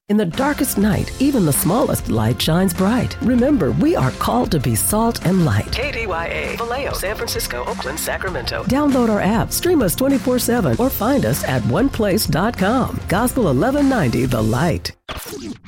In the darkest night, even the smallest light shines bright. Remember, we are called to be salt and light. KDYA, Vallejo, San Francisco, Oakland, Sacramento. Download our app, stream us 24/7, or find us at oneplace.com. Gospel 1190, The Light.